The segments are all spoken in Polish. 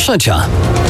Trzecia.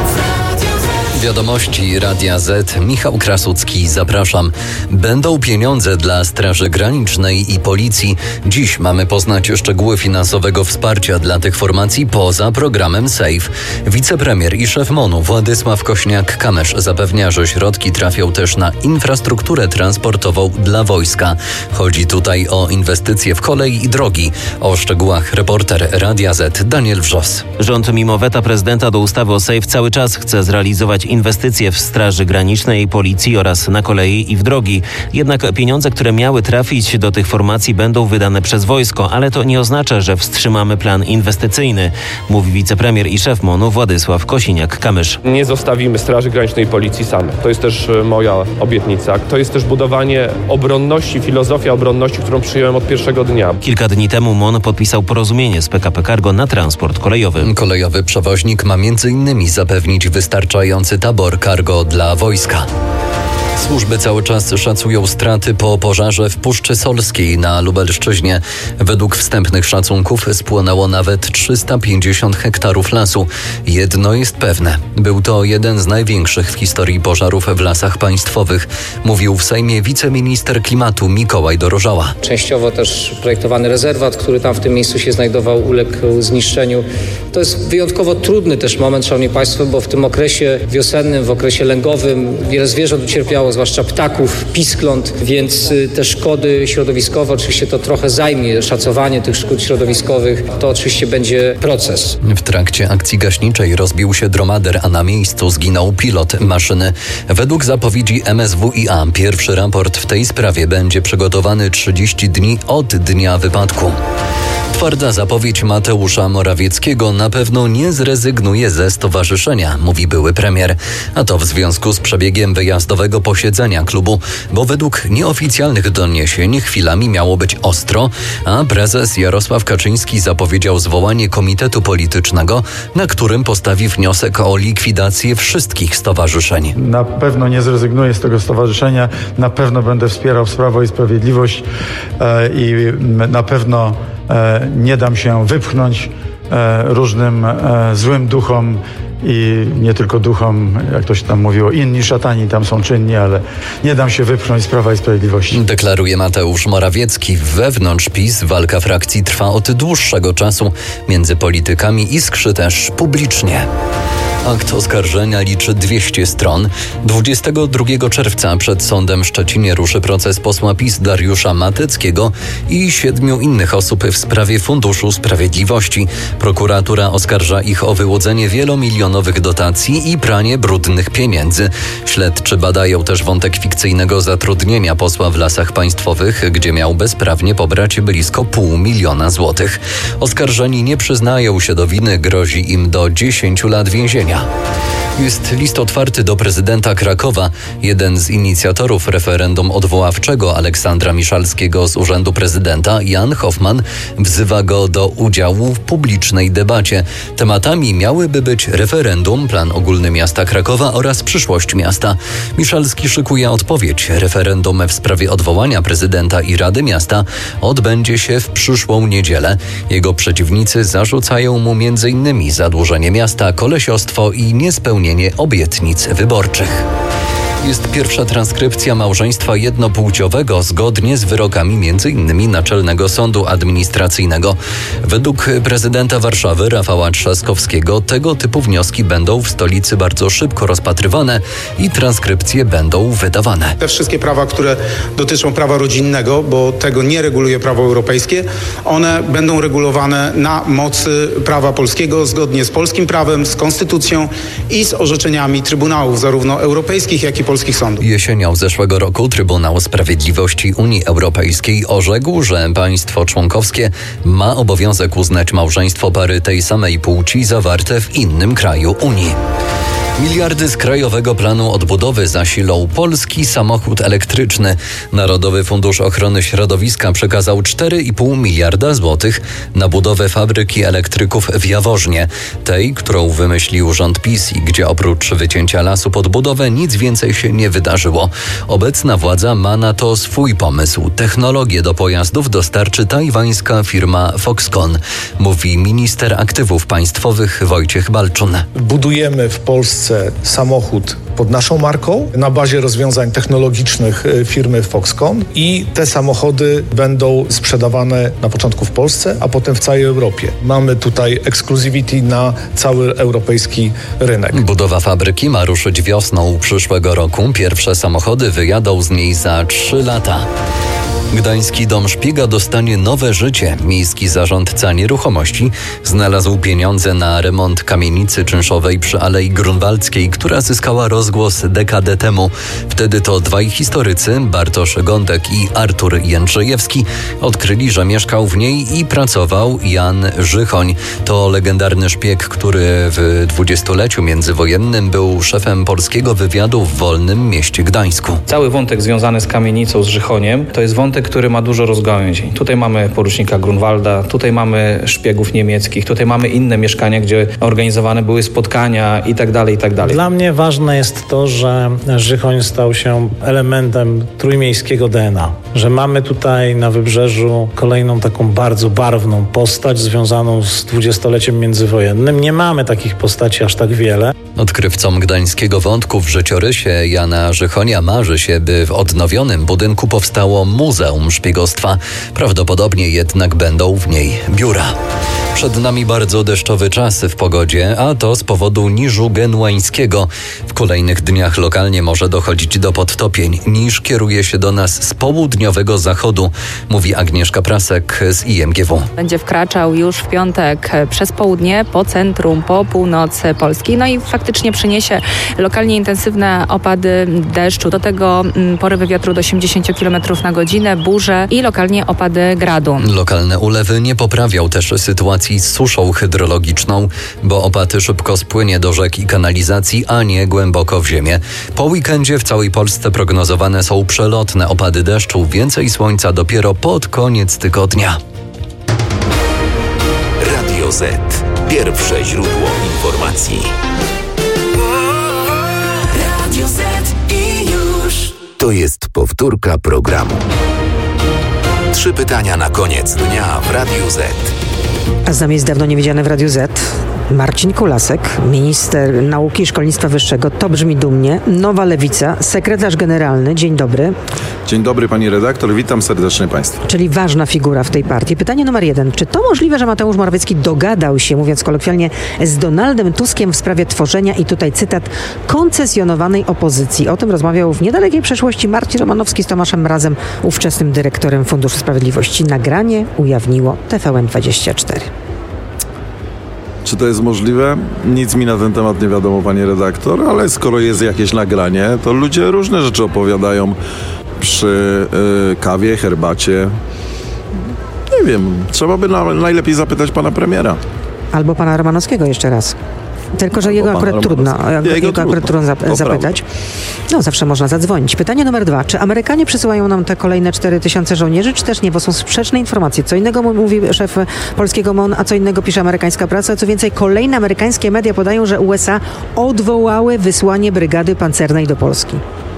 Wiadomości Radia Z. Michał Krasucki, zapraszam. Będą pieniądze dla Straży Granicznej i Policji. Dziś mamy poznać szczegóły finansowego wsparcia dla tych formacji poza programem SAFE. Wicepremier i szef MON-u Władysław Kosiniak-Kamysz zapewnia, że środki trafią też na infrastrukturę transportową dla wojska. Chodzi tutaj o inwestycje w kolej i drogi. O szczegółach reporter Radia Z Daniel Wrzos. Rząd mimo weta prezydenta do ustawy o SAFE cały czas chce zrealizować inwestycje w Straży Granicznej i Policji oraz na kolei i w drogi. Jednak pieniądze, które miały trafić do tych formacji, będą wydane przez wojsko, ale to nie oznacza, że wstrzymamy plan inwestycyjny, mówi wicepremier i szef MON-u Władysław Kosiniak-Kamysz. Nie zostawimy Straży Granicznej i Policji samych. To jest też moja obietnica. To jest też budowanie obronności, filozofia obronności, którą przyjąłem od pierwszego dnia. Kilka dni temu MON podpisał porozumienie z PKP Cargo na transport kolejowy. Kolejowy przewoźnik ma m.in. zapewnić wystarczający tabor cargo dla wojska. Służby cały czas szacują straty po pożarze w Puszczy Solskiej na Lubelszczyźnie. Według wstępnych szacunków spłonęło nawet 350 hektarów lasu. Jedno jest pewne. Był to jeden z największych w historii pożarów w lasach państwowych, mówił w Sejmie wiceminister klimatu Mikołaj Dorożała. Częściowo też projektowany rezerwat, który tam w tym miejscu się znajdował, uległ zniszczeniu. To jest wyjątkowo trudny też moment, szanowni państwo, bo w tym okresie wiosennym, w okresie lęgowym wiele zwierząt ucierpiało, zwłaszcza ptaków, piskląt, więc te szkody środowiskowe, oczywiście to trochę zajmie, szacowanie tych szkód środowiskowych, to oczywiście będzie proces. W trakcie akcji gaśniczej rozbił się dromader, a na miejscu zginął pilot maszyny. Według zapowiedzi MSWiA pierwszy raport w tej sprawie będzie przygotowany 30 dni od dnia wypadku. Twarda zapowiedź Mateusza Morawieckiego: na pewno nie zrezygnuje ze stowarzyszenia, mówi były premier. A to w związku z przebiegiem wyjazdowego posiedzenia klubu, bo według nieoficjalnych doniesień chwilami miało być ostro, a prezes Jarosław Kaczyński zapowiedział zwołanie komitetu politycznego, na którym postawi wniosek o likwidację wszystkich stowarzyszeń. Na pewno nie zrezygnuję z tego stowarzyszenia, na pewno będę wspierał Prawo i Sprawiedliwość i na pewno nie dam się wypchnąć różnym złym duchom i nie tylko duchom, jak to się tam mówiło, inni szatani tam są czynni, ale nie dam się wypchnąć z Prawa i Sprawiedliwości. Deklaruje Mateusz Morawiecki. Wewnątrz PiS walka frakcji trwa od dłuższego czasu. Między politykami iskrzy też publicznie. Akt oskarżenia liczy 200 stron. 22 czerwca przed sądem w Szczecinie ruszy proces posła PiS Dariusza Mateckiego i 7 innych osób w sprawie Funduszu Sprawiedliwości. Prokuratura oskarża ich o wyłudzenie wielomilionowych dotacji i pranie brudnych pieniędzy. Śledczy badają też wątek fikcyjnego zatrudnienia posła w Lasach Państwowych, gdzie miał bezprawnie pobrać blisko 500 000 złotych. Oskarżeni nie przyznają się do winy, grozi im do 10 lat więzienia. Jest list otwarty do prezydenta Krakowa. Jeden z inicjatorów referendum odwoławczego Aleksandra Miszalskiego z urzędu prezydenta, Jan Hoffman, wzywa go do udziału w publicznej debacie. Tematami miałyby być referendum, plan ogólny miasta Krakowa oraz przyszłość miasta. Miszalski szykuje odpowiedź. Referendum w sprawie odwołania prezydenta i Rady Miasta odbędzie się w przyszłą niedzielę. Jego przeciwnicy zarzucają mu m.in. zadłużenie miasta, kolesiostwo i niespełnienie obietnic wyborczych. Jest pierwsza transkrypcja małżeństwa jednopłciowego zgodnie z wyrokami m.in. Naczelnego Sądu Administracyjnego. Według prezydenta Warszawy Rafała Trzaskowskiego tego typu wnioski będą w stolicy bardzo szybko rozpatrywane i transkrypcje będą wydawane. Te wszystkie prawa, które dotyczą prawa rodzinnego, bo tego nie reguluje prawo europejskie, one będą regulowane na mocy prawa polskiego, zgodnie z polskim prawem, z konstytucją i z orzeczeniami trybunałów, zarówno europejskich, jak i polskich sądów. Jesienią zeszłego roku Trybunał Sprawiedliwości Unii Europejskiej orzekł, że państwo członkowskie ma obowiązek uznać małżeństwo pary tej samej płci zawarte w innym kraju Unii. Miliardy z Krajowego Planu Odbudowy zasilą polski samochód elektryczny. Narodowy Fundusz Ochrony Środowiska przekazał 4,5 miliarda złotych na budowę fabryki elektryków w Jaworznie. Tej, którą wymyślił rząd PiS i gdzie oprócz wycięcia lasu pod budowę nic więcej się nie wydarzyło. Obecna władza ma na to swój pomysł. Technologię do pojazdów dostarczy tajwańska firma Foxconn, mówi minister aktywów państwowych Wojciech Balczun. Budujemy w Polsce samochód pod naszą marką na bazie rozwiązań technologicznych firmy Foxconn i te samochody będą sprzedawane na początku w Polsce, a potem w całej Europie. Mamy tutaj exclusivity na cały europejski rynek. Budowa fabryki ma ruszyć wiosną przyszłego roku. Pierwsze samochody wyjadą z niej za 3 lata. Gdański Dom Szpiega dostanie nowe życie. Miejski zarządca nieruchomości znalazł pieniądze na remont kamienicy czynszowej przy Alei Grunwaldzkiej, która zyskała rozgłos dekadę temu. Wtedy to dwaj historycy, Bartosz Gądek i Artur Jędrzejewski, odkryli, że mieszkał w niej i pracował Jan Żychoń. To legendarny szpieg, który w dwudziestoleciu międzywojennym był szefem polskiego wywiadu w Wolnym Mieście Gdańsku. Cały wątek związany z kamienicą, z Żychoniem, to jest wątek, który ma dużo rozgałęzień. Tutaj mamy porucznika Grunwalda, tutaj mamy szpiegów niemieckich, tutaj mamy inne mieszkania, gdzie organizowane były spotkania i tak dalej, i tak dalej. Dla mnie ważne jest to, że Żychoń stał się elementem trójmiejskiego DNA. Że mamy tutaj na Wybrzeżu kolejną taką bardzo barwną postać związaną z dwudziestoleciem międzywojennym. Nie mamy takich postaci aż tak wiele. Odkrywcom gdańskiego wątku w życiorysie Jana Żychonia marzy się, by w odnowionym budynku powstało Muzeum Szpiegostwa. Prawdopodobnie jednak będą w niej biura. Przed nami bardzo deszczowy czas w pogodzie, a to z powodu niżu genuańskiego. W kolejnych dniach lokalnie może dochodzić do podtopień. Niż kieruje się do nas z południowego zachodu, mówi Agnieszka Prasek z IMGW. Będzie wkraczał już w piątek przez południe, po centrum, po północ Polski. No i faktycznie przyniesie lokalnie intensywne opady deszczu. Do tego porywy wiatru do 80 km na godzinę, burze i lokalnie opady gradu. Lokalne ulewy nie poprawią też sytuacji z suszą hydrologiczną, bo opad szybko spłynie do rzek i kanalizacji, a nie głęboko w ziemię. Po weekendzie w całej Polsce prognozowane są przelotne opady deszczu. Więcej słońca dopiero pod koniec tygodnia. Radio Z. Pierwsze źródło informacji. Radio Z i już. To jest powtórka programu. 3 pytania na koniec dnia w Radiu Z. A z nami jest dawno niewidziany w Radiu Z Marcin Kulasek, minister nauki i szkolnictwa wyższego. To brzmi dumnie. Nowa Lewica, sekretarz generalny. Dzień dobry. Dzień dobry pani redaktor, witam serdecznie państwa. Czyli ważna figura w tej partii. Pytanie numer 1. Czy to możliwe, że Mateusz Morawiecki dogadał się, mówiąc kolokwialnie, z Donaldem Tuskiem w sprawie tworzenia, i tutaj cytat, koncesjonowanej opozycji? O tym rozmawiał w niedalekiej przeszłości Marcin Romanowski z Tomaszem Mrazem, ówczesnym dyrektorem Funduszu Sprawiedliwości. Nagranie ujawniło TVN24. Czy to jest możliwe? Nic mi na ten temat nie wiadomo, pani redaktor, ale skoro jest jakieś nagranie, to ludzie różne rzeczy opowiadają przy kawie, herbacie. Nie wiem, trzeba by najlepiej zapytać pana premiera. Albo pana Romanowskiego jeszcze raz. Tylko, że jego akurat trudno zapytać. No, zawsze można zadzwonić. Pytanie numer 2. Czy Amerykanie przysyłają nam te kolejne 4000 żołnierzy, czy też nie? Bo są sprzeczne informacje. Co innego mówi szef polskiego MON, a co innego pisze amerykańska prasa. Co więcej, kolejne amerykańskie media podają, że USA odwołały wysłanie brygady pancernej do Polski.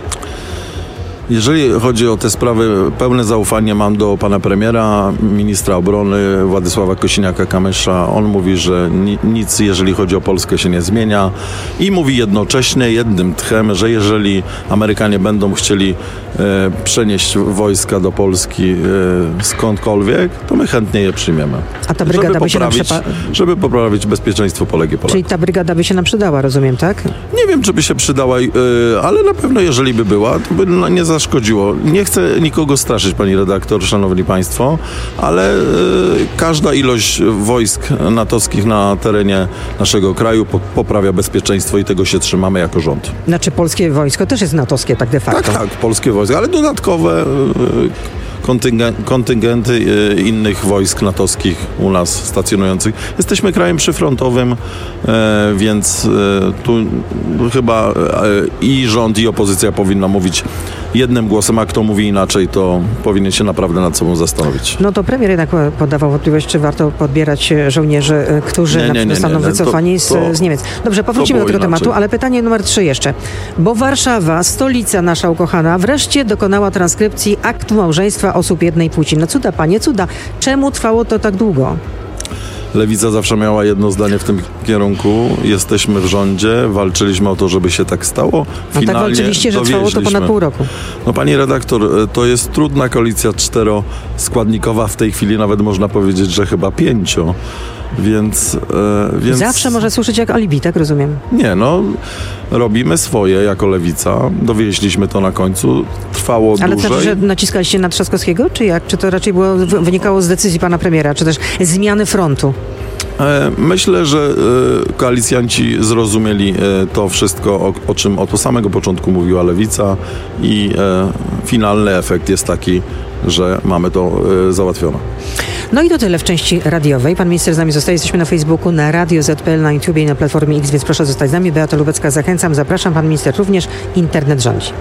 Jeżeli chodzi o te sprawy, pełne zaufanie mam do pana premiera, ministra obrony Władysława Kosiniaka-Kamysza. On mówi, że nic, jeżeli chodzi o Polskę, się nie zmienia i mówi jednocześnie, jednym tchem, że jeżeli Amerykanie będą chcieli przenieść wojska do Polski skądkolwiek, to my chętnie je przyjmiemy. A ta brygada by się nam żeby poprawić bezpieczeństwo Polek i Polaków. Czyli ta brygada by się nam przydała, rozumiem, tak? Nie wiem, czy by się przydała, ale na pewno jeżeli by była, to by nie zaszkodziło. Nie chcę nikogo straszyć, pani redaktor, szanowni państwo, ale każda ilość wojsk natowskich na terenie naszego kraju poprawia bezpieczeństwo i tego się trzymamy jako rząd. Znaczy polskie wojsko też jest natowskie tak de facto. Tak, polskie wojsko, ale dodatkowe kontyngenty innych wojsk natowskich u nas stacjonujących. Jesteśmy krajem przyfrontowym, więc tu chyba i rząd, i opozycja powinna mówić jednym głosem, a kto mówi inaczej, to powinien się naprawdę nad sobą zastanowić. No to premier jednak podawał wątpliwość, czy warto podbierać żołnierzy, którzy na przykład zostaną wycofani z Niemiec. Dobrze, powrócimy do tego tematu, ale pytanie numer 3 jeszcze. Bo Warszawa, stolica nasza ukochana, wreszcie dokonała transkrypcji aktu małżeństwa osób jednej płci. No cuda, panie, cuda. Czemu trwało to tak długo? Lewica zawsze miała jedno zdanie w tym kierunku. Jesteśmy w rządzie, walczyliśmy o to, żeby się tak stało. Finalnie tak walczyliście, że trwało to ponad pół roku. No pani redaktor, to jest trudna koalicja 4-składnikowa. W tej chwili nawet można powiedzieć, że chyba 5. Więc... Zawsze może słyszeć jak alibi, tak rozumiem? Nie, no robimy swoje jako Lewica. Dowieźliśmy to na końcu. Trwało dłużej. Ale to znaczy, że naciskaliście na Trzaskowskiego, czy jak? Czy to raczej wynikało z decyzji pana premiera, czy też zmiany frontu? Myślę, że koalicjanci zrozumieli to wszystko, o czym od samego początku mówiła Lewica i finalny efekt jest taki, że mamy to załatwione. No i to tyle w części radiowej. Pan minister z nami zostaje. Jesteśmy na Facebooku, na Radio ZPL, na YouTube i na Platformie X, więc proszę zostać z nami. Beata Lubecka, zachęcam, zapraszam. Pan minister również. Internet rządzi.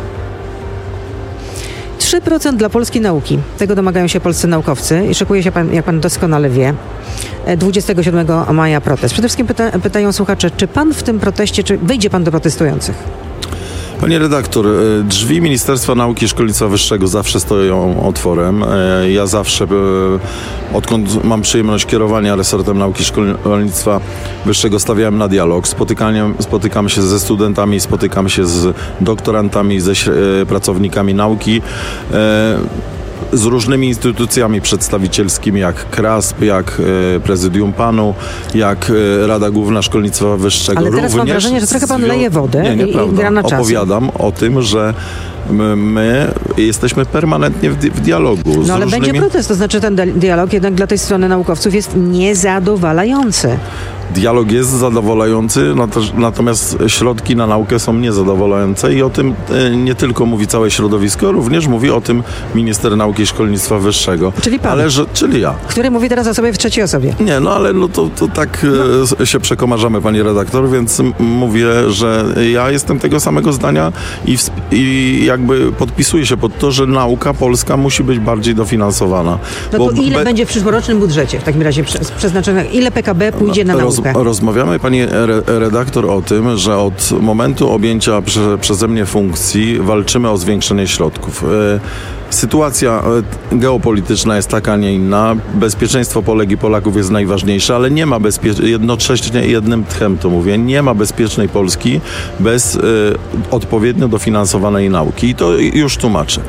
3% dla polskiej nauki. Tego domagają się polscy naukowcy i szykuje się, jak pan doskonale wie, 27 maja protest. Przede wszystkim pytają słuchacze, czy pan w tym proteście, czy wyjdzie pan do protestujących? Panie redaktor, drzwi Ministerstwa Nauki i Szkolnictwa Wyższego zawsze stoją otworem. Ja zawsze, odkąd mam przyjemność kierowania resortem nauki i szkolnictwa wyższego, stawiałem na dialog. Spotykamy się ze studentami, spotykamy się z doktorantami, ze pracownikami nauki, z różnymi instytucjami przedstawicielskimi, jak KRASP, jak Prezydium PAN-u, jak Rada Główna Szkolnictwa Wyższego. Ale teraz mam wrażenie, że trochę pan leje wodę i gra na czas. Opowiadam o tym, że my jesteśmy permanentnie w dialogu. No ale będzie protest, to znaczy ten dialog jednak dla tej strony naukowców jest niezadowalający. Dialog jest zadowalający, natomiast środki na naukę są niezadowalające i o tym nie tylko mówi całe środowisko, również mówi o tym minister nauki i szkolnictwa wyższego. Czyli pan. Czyli ja. Który mówi teraz o sobie w trzeciej osobie. Nie, no ale to tak się przekomarzamy, pani redaktor, więc mówię, że ja jestem tego samego zdania i jakby podpisuję się pod to, że nauka polska musi być bardziej dofinansowana. No to ile będzie w przyszłorocznym budżecie w takim razie przeznaczone? Ile PKB pójdzie na naukę? Rozmawiamy, pani redaktor, o tym, że od momentu objęcia przeze mnie funkcji walczymy o zwiększenie środków. Sytuacja geopolityczna jest taka, nie inna. Bezpieczeństwo Polek i Polaków jest najważniejsze, ale nie ma jednocześnie jednym tchem to mówię, nie ma bezpiecznej Polski bez odpowiednio dofinansowanej nauki. I to już tłumaczę.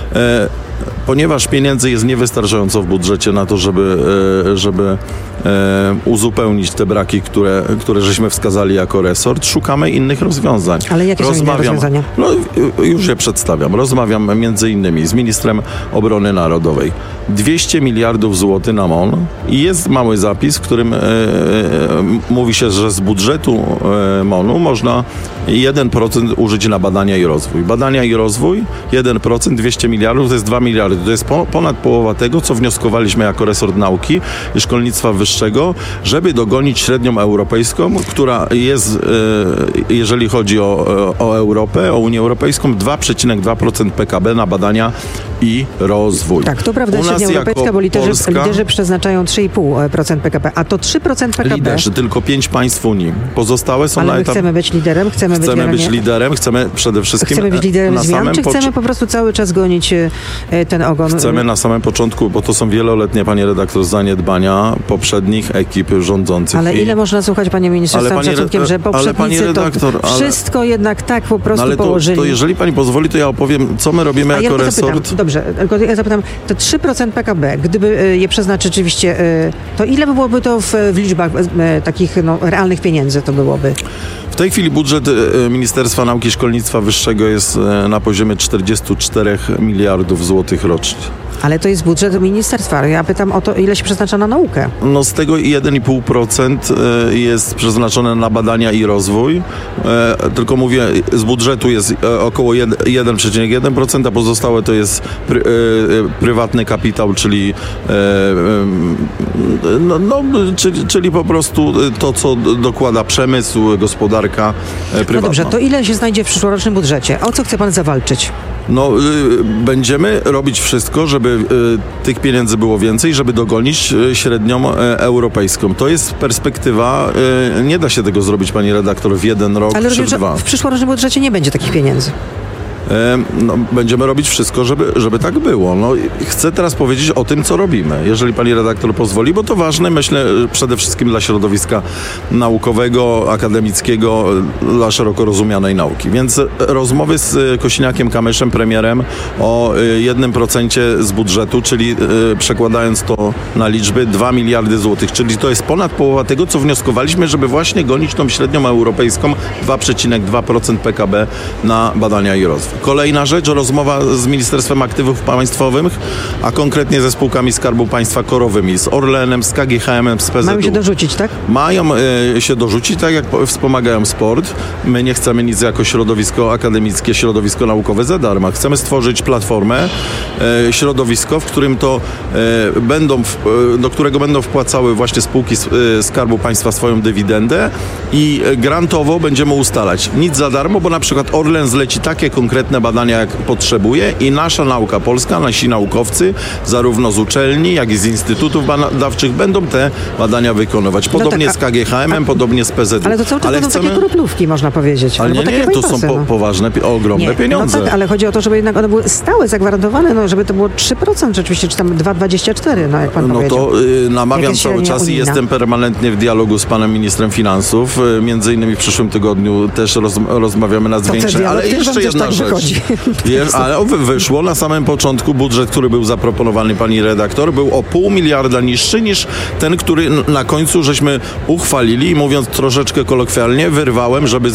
Ponieważ pieniędzy jest niewystarczająco w budżecie na to, żeby uzupełnić te braki, które żeśmy wskazali jako resort, szukamy innych rozwiązań. Ale jakie są inne rozwiązania? No, już je przedstawiam. Rozmawiam między innymi z ministrem obrony narodowej. 200 miliardów złotych na MON i jest mały zapis, w którym mówi się, że z budżetu MON-u można 1% użyć na badania i rozwój. Badania i rozwój 1%, 200 miliardów to jest 2 miliardy. To jest ponad połowa tego, co wnioskowaliśmy jako resort nauki i szkolnictwa wyższego, żeby dogonić średnią europejską, która jest, jeżeli chodzi o Europę, o Unię Europejską, 2,2% PKB na badania i rozwój. Tak, to prawda, średnia europejska, bo liderzy przeznaczają 3,5% PKB, a to 3% PKB. Liderzy, tylko 5 państw Unii. Pozostałe są ale my chcemy być liderem, chcemy być liderem, chcemy przede wszystkim być liderem zmian, czy chcemy po prostu cały czas gonić ten ogon? Chcemy na samym początku, bo to są wieloletnie, panie redaktor, zaniedbania poprzednich ekip rządzących. Ale ile można słuchać, panie ministrze, z całym szacunkiem, że poprzednicy to wszystko jednak tak po prostu położyli. To jeżeli pani pozwoli, to ja opowiem, co my robimy jako resort. Dobrze, ja zapytam, to 3% PKB, gdyby je przeznaczyć rzeczywiście, to ile byłoby to w liczbach takich realnych pieniędzy to byłoby? W tej chwili budżet Ministerstwa Nauki i Szkolnictwa Wyższego jest na poziomie 44 miliardów złotych rocznie. Ale to jest budżet ministerstwa. Ja pytam o to, ile się przeznacza na naukę. No z tego 1,5% jest przeznaczone na badania i rozwój. Tylko mówię, z budżetu jest około 1,1%, a pozostałe to jest prywatny kapitał, czyli czyli po prostu to, co dokłada przemysł, gospodarka prywatna. No dobrze, to ile się znajdzie w przyszłorocznym budżecie? O co chce pan zawalczyć? No, będziemy robić wszystko, żeby tych pieniędzy było więcej, żeby dogonić średnią europejską. To jest perspektywa, nie da się tego zrobić, pani redaktor, w jeden rok czy w dwa. W przyszłorocznym budżecie nie będzie takich pieniędzy. No, będziemy robić wszystko, żeby tak było. No, chcę teraz powiedzieć o tym, co robimy, jeżeli pani redaktor pozwoli, bo to ważne, myślę, przede wszystkim dla środowiska naukowego, akademickiego, dla szeroko rozumianej nauki. Więc rozmowy z Kosiniakiem-Kamyszem, premierem, o 1% z budżetu, czyli przekładając to na liczby 2 miliardy złotych, czyli to jest ponad połowa tego, co wnioskowaliśmy, żeby właśnie gonić tą średnią europejską 2,2% PKB na badania i rozwój. Kolejna rzecz, rozmowa z Ministerstwem Aktywów Państwowych, a konkretnie ze spółkami Skarbu Państwa korowymi, z Orlenem, z KGHM-em, z PZU. Mają się dorzucić, tak? Mają się dorzucić, tak jak wspomagają sport. My nie chcemy nic jako środowisko akademickie, środowisko naukowe za darmo. Chcemy stworzyć platformę, środowisko, w którym to do którego będą wpłacały właśnie spółki Skarbu Państwa swoją dywidendę i grantowo będziemy ustalać. Nic za darmo, bo na przykład Orlen zleci takie konkretne badania, jak potrzebuje i nasza nauka polska, nasi naukowcy, zarówno z uczelni, jak i z instytutów badawczych będą te badania wykonywać. Podobnie z KGHM-em, podobnie z PZU. Ale to cały czas będą takie kruplówki, można powiedzieć. Ale nie, to są poważne, ogromne pieniądze. No tak, ale chodzi o to, żeby jednak one były stałe, zagwarantowane, no żeby to było 3% rzeczywiście, czy tam 2,24, no jak pan powiedział. No to namawiam cały czas i jestem permanentnie w dialogu z panem ministrem finansów. Między innymi w przyszłym tygodniu też rozmawiamy nad zwiększeniem. Ale jeszcze jedna rzecz. Ale wyszło na samym początku budżet, który był zaproponowany pani redaktor, był o 0,5 miliarda niższy niż ten, który na końcu żeśmy uchwalili i mówiąc troszeczkę kolokwialnie, wyrwałem, żeby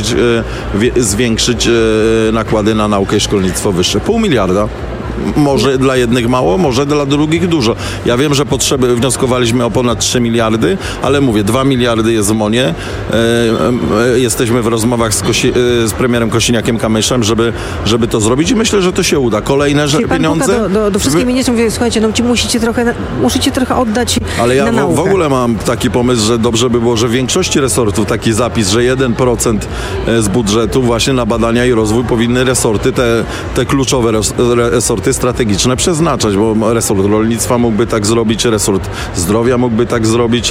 zwiększyć nakłady na naukę i szkolnictwo wyższe. 0,5 miliarda. Może dla jednych mało, może dla drugich dużo. Ja wiem, że wnioskowaliśmy o ponad 3 miliardy, ale mówię, 2 miliardy jest w MON-ie. Jesteśmy w rozmowach z premierem Kosiniakiem-Kamyszem, żeby to zrobić i myślę, że to się uda. Kolejne pieniądze... Do wszystkich ministrów mówię, słuchajcie, no musicie trochę oddać ale ja na naukę. W ogóle mam taki pomysł, że dobrze by było, że w większości resortów taki zapis, że 1% z budżetu właśnie na badania i rozwój powinny resorty, te kluczowe resorty strategiczne przeznaczać, bo resort rolnictwa mógłby tak zrobić, resort zdrowia mógłby tak zrobić,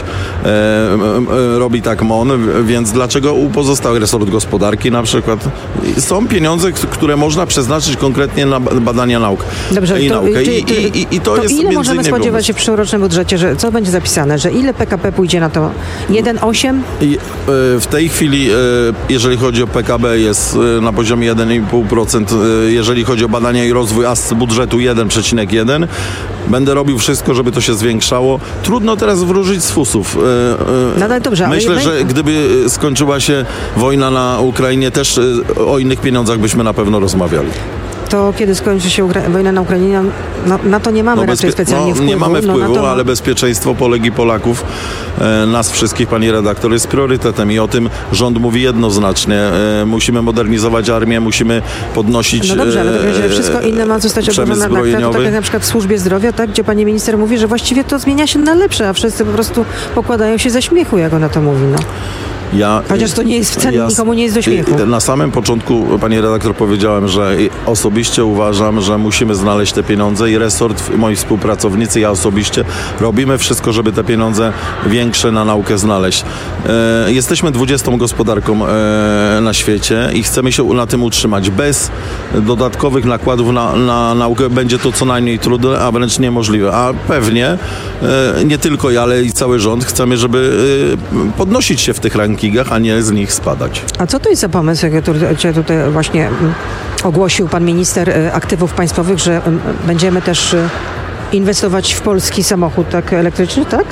robi tak MON, więc dlaczego pozostały resort gospodarki na przykład? Są pieniądze, które można przeznaczyć konkretnie na badania i naukę. I to jest ile możemy spodziewać się w przyszłorocznym budżecie, że co będzie zapisane, że ile PKB pójdzie na to? 1,8? W tej chwili, jeżeli chodzi o PKB, jest na poziomie 1,5%, jeżeli chodzi o badania i rozwój, a z budżetu 1,1. Będę robił wszystko, żeby to się zwiększało. Trudno teraz wróżyć z fusów. No, dobrze, myślę, że gdyby skończyła się wojna na Ukrainie, też o innych pieniądzach byśmy na pewno rozmawiali. To kiedy skończy się wojna na Ukrainie, na to nie mamy raczej specjalnie wpływu. Nie mamy wpływu, ale bezpieczeństwo Polek i Polaków, nas wszystkich, pani redaktor, jest priorytetem i o tym rząd mówi jednoznacznie. Musimy modernizować armię, musimy podnosić No dobrze, ale to, że wszystko inne ma zostać obrone na to tak jak na przykład w służbie zdrowia, tak, gdzie pani minister mówi, że właściwie to zmienia się na lepsze, a wszyscy po prostu pokładają się ze śmiechu, jak ona to mówi. Chociaż to nie jest wcale nikomu nie jest do śmiechu. Na samym początku, pani redaktor, powiedziałem, że osobiście uważam, że musimy znaleźć te pieniądze i resort, moi współpracownicy, ja osobiście robimy wszystko, żeby te pieniądze większe na naukę znaleźć. Jesteśmy 20. gospodarką na świecie i chcemy się na tym utrzymać. Bez dodatkowych nakładów na naukę będzie to co najmniej trudne, a wręcz niemożliwe. A pewnie nie tylko ja, ale i cały rząd chcemy, żeby podnosić się w tych rankingach, a nie z nich spadać. A co to jest za pomysł, który tutaj właśnie ogłosił pan minister aktywów państwowych, że będziemy też inwestować w polski samochód elektryczny, tak?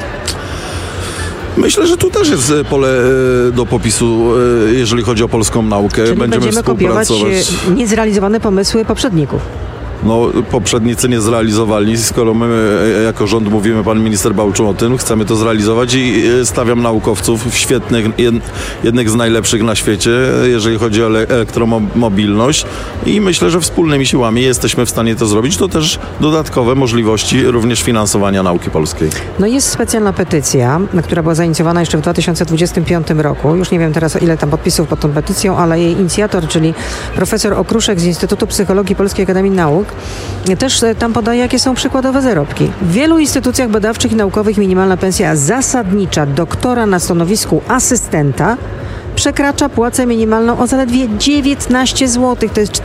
Myślę, że tu też jest pole do popisu, jeżeli chodzi o polską naukę. Czyli będziemy kopiować niezrealizowane pomysły poprzedników. poprzednicy nie zrealizowali. Skoro my jako rząd mówimy, pan minister Bałczun o tym, chcemy to zrealizować i stawiam naukowców świetnych, jednych z najlepszych na świecie, jeżeli chodzi o elektromobilność i myślę, że wspólnymi siłami jesteśmy w stanie to zrobić. To też dodatkowe możliwości również finansowania nauki polskiej. Jest specjalna petycja, która była zainicjowana jeszcze w 2025 roku. Już nie wiem teraz, ile tam podpisów pod tą petycją, ale jej inicjator, czyli profesor Okruszek z Instytutu Psychologii Polskiej Akademii Nauk, też tam podaje, jakie są przykładowe zarobki. W wielu instytucjach badawczych i naukowych minimalna pensja zasadnicza doktora na stanowisku asystenta przekracza płacę minimalną o zaledwie 19 zł. To jest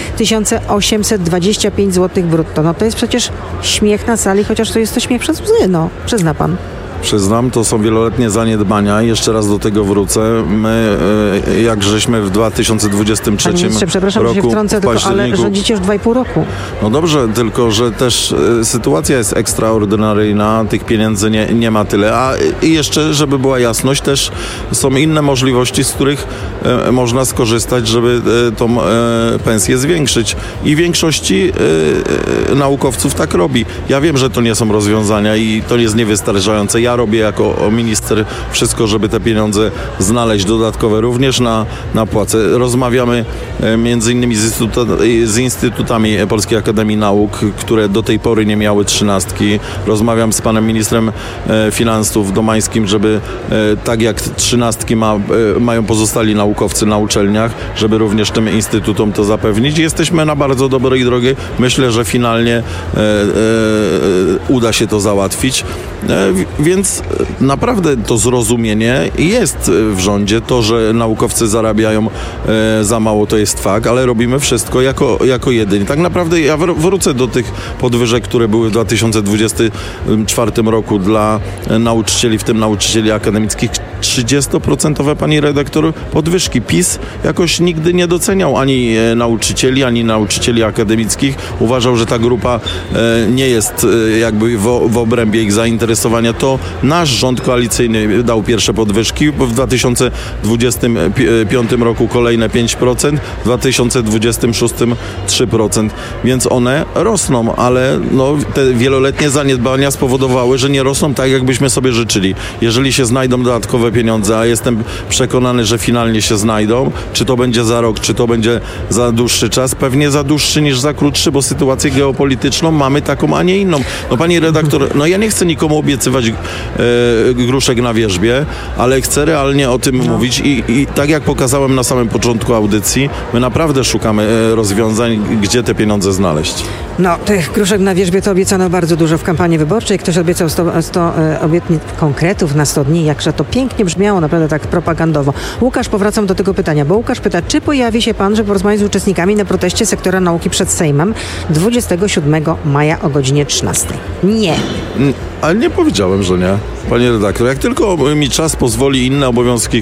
4825 zł brutto. To jest przecież śmiech na sali, chociaż to jest to śmiech przez łzy. Przyzna pan. Przyznam, to są wieloletnie zaniedbania. Jeszcze raz do tego wrócę. My, jak żeśmy w 2023 Panie ministrze, przepraszam, roku, że się wtrącę, ale rządzicie już 2,5 roku. No dobrze, tylko że też sytuacja jest ekstraordynaryjna, tych pieniędzy nie ma tyle. A i jeszcze, żeby była jasność, też są inne możliwości, z których można skorzystać, żeby tą pensję zwiększyć. I większości naukowców tak robi. Ja wiem, że to nie są rozwiązania i to jest niewystarczające. Ja robię jako minister wszystko, żeby te pieniądze znaleźć dodatkowe również na płace. Rozmawiamy między innymi z instytutami Polskiej Akademii Nauk, które do tej pory nie miały 13. Rozmawiam z panem ministrem finansów Domańskim, żeby tak jak 13 mają pozostali naukowcy na uczelniach, żeby również tym instytutom to zapewnić. Jesteśmy na bardzo dobrej drodze. Myślę, że finalnie uda się to załatwić. Więc naprawdę to zrozumienie jest w rządzie. To, że naukowcy zarabiają za mało, to jest fakt, ale robimy wszystko jako jedyni. Tak naprawdę ja wrócę do tych podwyżek, które były w 2024 roku dla nauczycieli, w tym nauczycieli akademickich. 30% pani redaktor podwyżki. PiS jakoś nigdy nie doceniał ani nauczycieli akademickich. Uważał, że ta grupa nie jest jakby w obrębie ich zainteresowania. To nasz rząd koalicyjny dał pierwsze podwyżki. W 2025 roku kolejne 5%, w 2026 3%. Więc one rosną, ale te wieloletnie zaniedbania spowodowały, że nie rosną tak, jakbyśmy sobie życzyli. Jeżeli się znajdą dodatkowe pieniądze, a jestem przekonany, że finalnie się znajdą, czy to będzie za rok, czy to będzie za dłuższy czas, pewnie za dłuższy niż za krótszy, bo sytuację geopolityczną mamy taką, a nie inną. Pani redaktor, ja nie chcę nikomu obiecywać gruszek na wierzbie, ale chcę realnie o tym mówić i tak jak pokazałem na samym początku audycji, my naprawdę szukamy rozwiązań, gdzie te pieniądze znaleźć. Tych gruszek na wierzbie to obiecano bardzo dużo w kampanii wyborczej. Ktoś obiecał 100 obietnic konkretów na 100 dni, jakże to pięknie brzmiało, naprawdę tak propagandowo. Łukasz, powracam do tego pytania, bo Łukasz pyta, czy pojawi się pan, żeby porozmawiać z uczestnikami na proteście sektora nauki przed Sejmem 27 maja o godzinie 13. Nie. Ale nie powiedziałem, że nie. Panie redaktor, jak tylko mi czas pozwoli, inne obowiązki,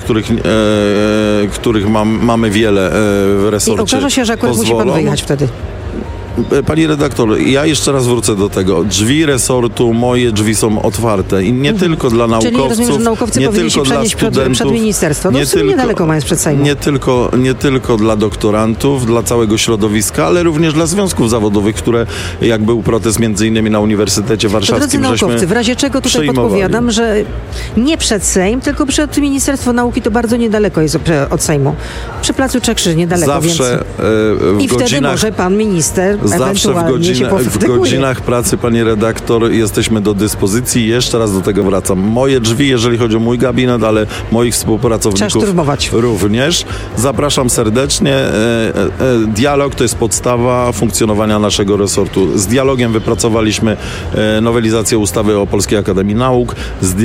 których mamy wiele w resorcie, i okaże się, że akurat musi pan wyjechać wtedy. Pani redaktor, ja jeszcze raz wrócę do tego. Drzwi resortu, moje drzwi są otwarte i nie tylko dla naukowców, czyli rozumiem, że naukowcy nie powinni tylko się dla studentów, przed ministerstwo. To w sumie niedaleko mając przed Sejmem. Nie tylko dla doktorantów, dla całego środowiska, ale również dla związków zawodowych, które jak był protest między innymi na Uniwersytecie Warszawskim, drodzy naukowcy, w razie czego tutaj podpowiadam, że nie przed Sejm, tylko przed Ministerstwo Nauki, to bardzo niedaleko jest od Sejmu. Przy Placu Trzech Krzyży, niedaleko. Zawsze i wtedy może pan minister zawsze w godzinach pracy, pani redaktor, jesteśmy do dyspozycji. Jeszcze raz do tego wracam. Moje drzwi, jeżeli chodzi o mój gabinet, ale moich współpracowników również. Zapraszam serdecznie. Dialog to jest podstawa funkcjonowania naszego resortu. Z dialogiem wypracowaliśmy nowelizację ustawy o Polskiej Akademii Nauk.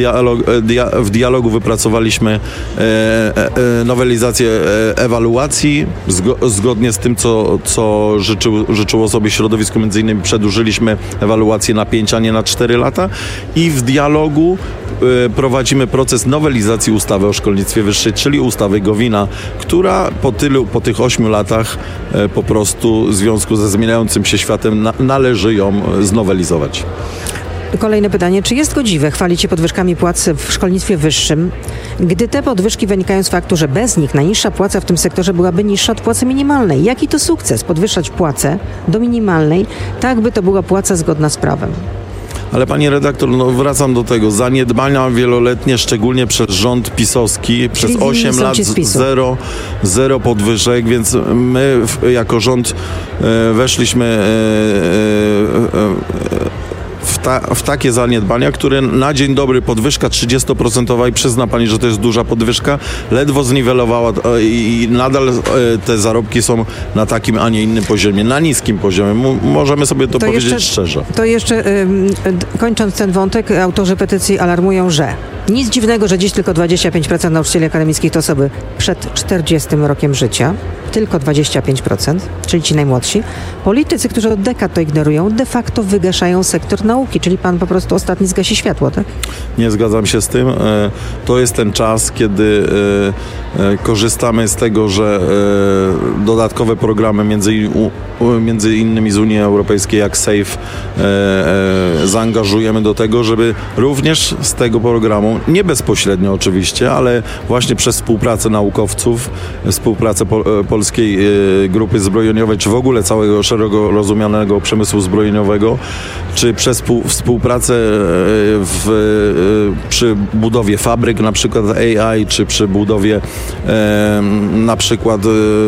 W dialogu wypracowaliśmy nowelizację ewaluacji. Zgodnie z tym, co życzyło sobie środowisku, między innymi przedłużyliśmy ewaluację na 5, a nie na 4 lata i w dialogu prowadzimy proces nowelizacji ustawy o szkolnictwie wyższym, czyli ustawy Gowina, która po tych 8 latach po prostu w związku ze zmieniającym się światem należy ją znowelizować. Kolejne pytanie. Czy jest godziwe chwalić się podwyżkami płac w szkolnictwie wyższym, gdy te podwyżki wynikają z faktu, że bez nich najniższa płaca w tym sektorze byłaby niższa od płacy minimalnej? Jaki to sukces podwyższać płacę do minimalnej, tak by to była płaca zgodna z prawem? Ale pani redaktor, wracam do tego. Zaniedbania wieloletnie, szczególnie przez rząd pisowski, przez 8 lat zero podwyżek, więc my jako rząd weszliśmy w takie zaniedbania, które na dzień dobry podwyżka 30% i przyzna pani, że to jest duża podwyżka, ledwo zniwelowała i nadal te zarobki są na takim, a nie innym poziomie, na niskim poziomie. Możemy sobie to powiedzieć szczerze. To jeszcze kończąc ten wątek, autorzy petycji alarmują, że nic dziwnego, że dziś tylko 25% nauczycieli akademickich to osoby przed 40 rokiem życia. Tylko 25%, czyli ci najmłodsi. Politycy, którzy od dekad to ignorują, de facto wygaszają sektor nauki, czyli pan po prostu ostatni zgasi światło, tak? Nie zgadzam się z tym. To jest ten czas, kiedy korzystamy z tego, że dodatkowe programy, między innymi z Unii Europejskiej, jak SAFE, zaangażujemy do tego, żeby również z tego programu, nie bezpośrednio oczywiście, ale właśnie przez współpracę naukowców, współpracę Polskiej Grupy Zbrojeniowej, czy w ogóle całego szeroko rozumianego przemysłu zbrojeniowego, czy przez współpracę przy budowie fabryk, na przykład AI, czy przy budowie na przykład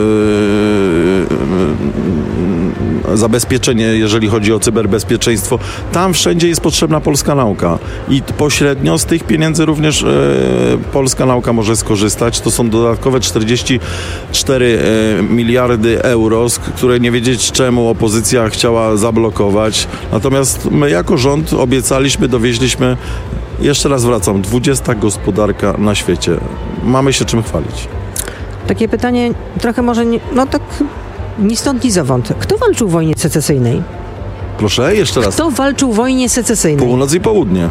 zabezpieczenie, jeżeli chodzi o cyberbezpieczeństwo. Tam wszędzie jest potrzebna polska nauka i pośrednio z tych pieniędzy również polska nauka może skorzystać. To są dodatkowe 44 miliardy euro, które nie wiedzieć czemu opozycja chciała zablokować. Natomiast my jako rząd obiecaliśmy, dowieźliśmy, jeszcze raz wracam, 20 gospodarka na świecie. Mamy się czym chwalić. Takie pytanie trochę może, ni stąd, ni zowąd. Kto walczył w wojnie secesyjnej? Proszę, jeszcze raz. Kto walczył w wojnie secesyjnej? Północ i południe.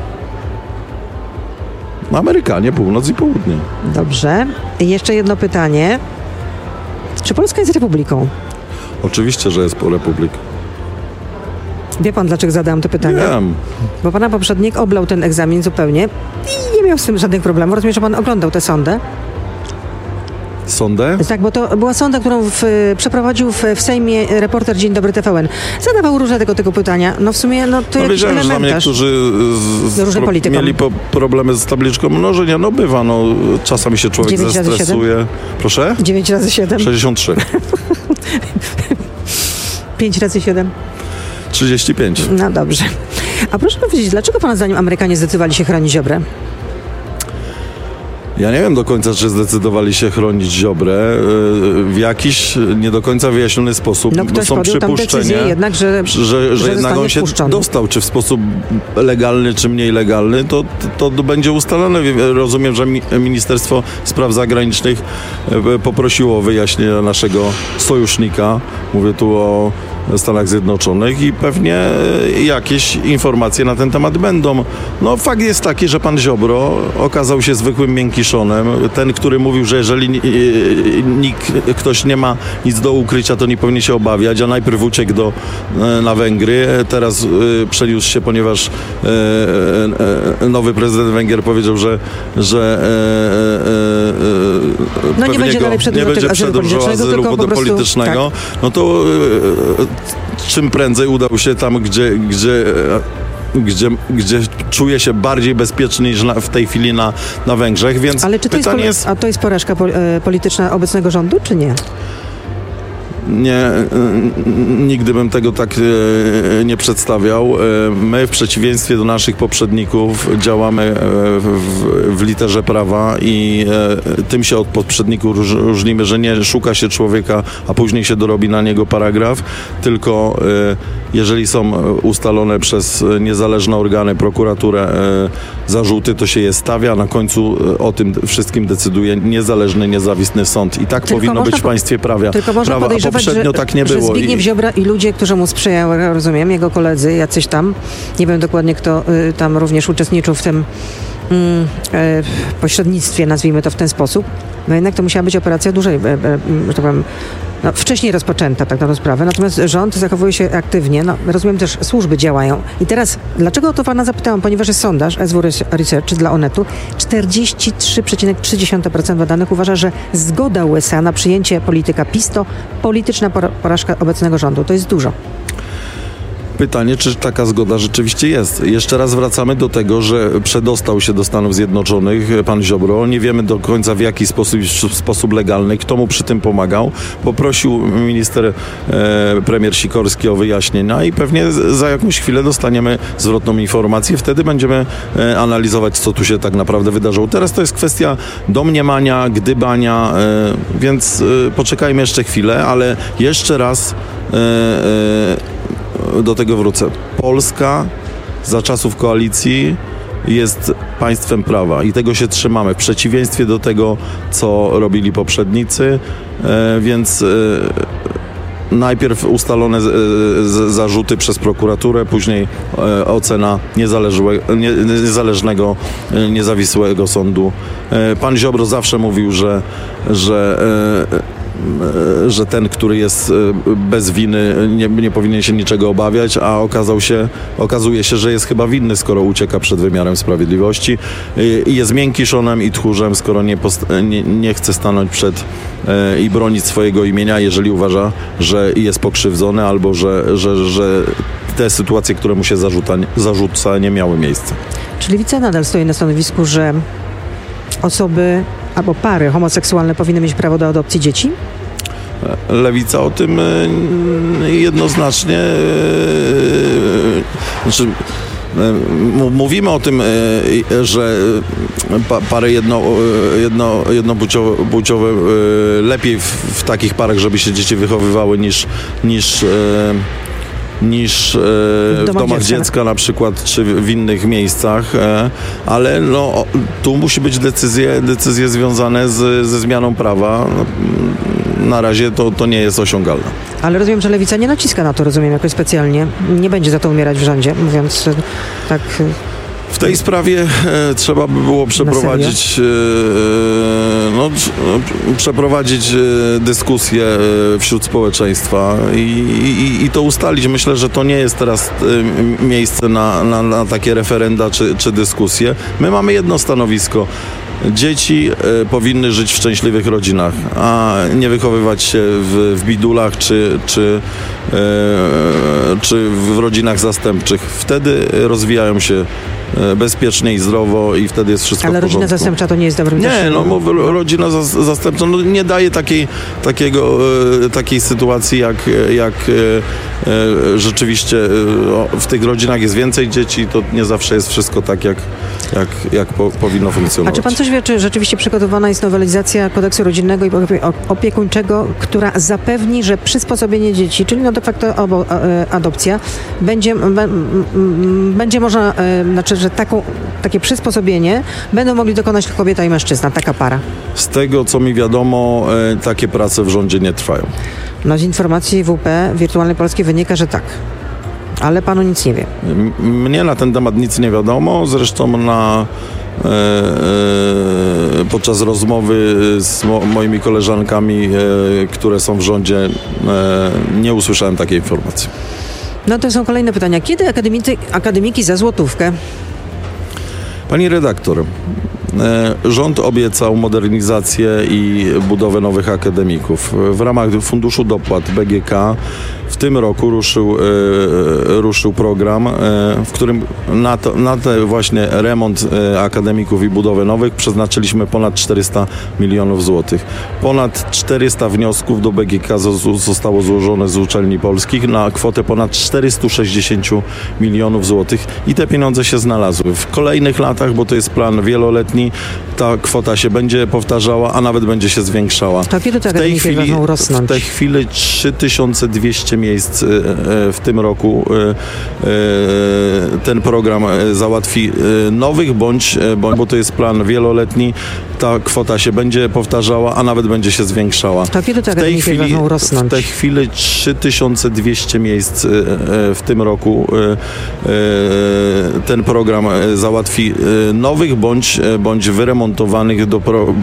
Amerykanie, północ i południe. Dobrze. I jeszcze jedno pytanie. Czy Polska jest republiką? Oczywiście, że jest republiką. Wie pan, dlaczego zadałam to pytanie? Wiem. Bo pana poprzednik oblał ten egzamin zupełnie i nie miał z tym żadnych problemów. Rozumiem, że pan oglądał tę sondę? Sondę? Tak, bo to była sonda, którą przeprowadził w Sejmie reporter Dzień Dobry TVN. Zadawał różne tego pytania. No w sumie, to jakiś elementarz. Że tam niektórzy mieli problemy z tabliczką mnożenia. No bywa, czasami się człowiek zestresuje. 7? Proszę? 9 razy 7? 63. 5 razy 7? 35. No dobrze. A proszę powiedzieć, dlaczego pana zdaniem Amerykanie zdecydowali się chronić Ziobrę? Ja nie wiem do końca, czy zdecydowali się chronić Ziobrę w jakiś nie do końca wyjaśniony sposób. Ktoś są przypuszczenia, jednak, że jednak on się dostał, czy w sposób legalny, czy mniej legalny, to będzie ustalone. Rozumiem, że Ministerstwo Spraw Zagranicznych poprosiło o wyjaśnienie naszego sojusznika. Mówię tu o Stanach Zjednoczonych i pewnie jakieś informacje na ten temat będą. Fakt jest taki, że pan Ziobro okazał się zwykłym miękiszonem. Ten, który mówił, że jeżeli ktoś nie ma nic do ukrycia, to nie powinien się obawiać, a najpierw uciekł na Węgry. Teraz przeniósł się, ponieważ nowy prezydent Węgier powiedział, że nie będzie dalej przedłużał azylu politycznego. Tak. To czym prędzej udał się tam, gdzie czuje się bardziej bezpieczny niż w tej chwili na Węgrzech, więc ale czy to to jest porażka polityczna obecnego rządu, czy nie? Nie, nigdy bym tego tak nie przedstawiał. My w przeciwieństwie do naszych poprzedników działamy w literze prawa i tym się od poprzedników różnimy, że nie szuka się człowieka, a później się dorobi na niego paragraf, tylko jeżeli są ustalone przez niezależne organy, prokuraturę zarzuty, to się je stawia, a na końcu o tym wszystkim decyduje niezależny, niezawisły sąd. I tak powinno być w państwie prawa. Tylko można podejrzewać, poprzednio tak nie było. Zbigniew Ziobra i ludzie, którzy mu sprzyjają, rozumiem, jego koledzy, jacyś tam, nie wiem dokładnie kto tam również uczestniczył w tym pośrednictwie, nazwijmy to w ten sposób. Jednak to musiała być operacja dużej, że tak powiem, wcześniej rozpoczęta tak na sprawę, natomiast rząd zachowuje się aktywnie. Rozumiem też, służby działają. I teraz, dlaczego o to pana zapytałam? Ponieważ jest sondaż SW Research dla Onetu. 43,3% badanych uważa, że zgoda USA na przyjęcie polityka PiS to polityczna porażka obecnego rządu. To jest dużo. Pytanie, czy taka zgoda rzeczywiście jest. Jeszcze raz wracamy do tego, że przedostał się do Stanów Zjednoczonych pan Ziobro. Nie wiemy do końca w jaki sposób legalny, kto mu przy tym pomagał. Poprosił premier Sikorski o wyjaśnienia i pewnie za jakąś chwilę dostaniemy zwrotną informację. Wtedy będziemy analizować, co tu się tak naprawdę wydarzyło. Teraz to jest kwestia domniemania, gdybania, więc poczekajmy jeszcze chwilę, ale jeszcze raz do tego wrócę. Polska za czasów koalicji jest państwem prawa i tego się trzymamy. W przeciwieństwie do tego, co robili poprzednicy, więc najpierw ustalone zarzuty przez prokuraturę, później ocena niezależnego, niezawisłego sądu. Pan Ziobro zawsze mówił, że ten, który jest bez winy, nie powinien się niczego obawiać, a okazuje się, że jest chyba winny, skoro ucieka przed wymiarem sprawiedliwości i jest miękiszonem i tchórzem, skoro nie chce stanąć przed i bronić swojego imienia, jeżeli uważa, że jest pokrzywdzony albo że te sytuacje, które mu się zarzuca, nie miały miejsca. Czy Lewica nadal stoi na stanowisku, że osoby albo pary homoseksualne powinny mieć prawo do adopcji dzieci? Lewica o tym jednoznacznie, mówimy o tym, że pary jednopłciowe lepiej w takich parach, żeby się dzieci wychowywały niż w domach dziecka na przykład, czy w innych miejscach, ale tu musi być decyzje związane ze zmianą prawa. Na razie to nie jest osiągalne. Ale rozumiem, że Lewica nie naciska na to, jakoś specjalnie. Nie będzie za to umierać w rządzie, mówiąc tak. W tej sprawie trzeba by było przeprowadzić dyskusję wśród społeczeństwa i to ustalić. Myślę, że to nie jest teraz miejsce na takie referenda czy dyskusje. My mamy jedno stanowisko. Dzieci powinny żyć w szczęśliwych rodzinach, a nie wychowywać się w bidulach czy w rodzinach zastępczych. Wtedy rozwijają się bezpiecznie i zdrowo i wtedy jest wszystko w porządku. Ale rodzina zastępcza to nie jest dobrym Nie, rodzina zastępcza nie daje takiej sytuacji, jak rzeczywiście w tych rodzinach jest więcej dzieci, to nie zawsze jest wszystko tak, jak powinno funkcjonować. A czy pan coś wie, czy rzeczywiście przygotowana jest nowelizacja kodeksu rodzinnego i opiekuńczego, która zapewni, że przysposobienie dzieci, czyli de facto adopcja, będzie można, że takie przysposobienie będą mogli dokonać kobieta i mężczyzna, taka para? Z tego, co mi wiadomo, takie prace w rządzie nie trwają. Z informacji WP Wirtualnej Polskiej wynika, że tak. Ale panu nic nie wie. Mnie na ten temat nic nie wiadomo. Zresztą podczas rozmowy z moimi koleżankami, które są w rządzie, nie usłyszałem takiej informacji. To są kolejne pytania. Kiedy akademiki za złotówkę? Pani redaktor, rząd obiecał modernizację i budowę nowych akademików. W ramach Funduszu Dopłat BGK w tym roku ruszył program, w którym na ten właśnie remont akademików i budowę nowych przeznaczyliśmy ponad 400 milionów złotych. Ponad 400 wniosków do BGK zostało złożone z uczelni polskich na kwotę ponad 460 milionów złotych i te pieniądze się znalazły. W kolejnych latach, bo to jest plan wieloletni, ta kwota się będzie powtarzała, a nawet będzie się zwiększała. To kiedy te akademiki będą rosnąć? W tej chwili 3200 miejsc w tym roku ten program załatwi nowych, bo to jest plan wieloletni, ta kwota się będzie powtarzała, a nawet będzie się zwiększała. To kiedy te akademiki będą rosnąć? W tej chwili 3200 miejsc w tym roku ten program załatwi nowych, bądź wyremontowanych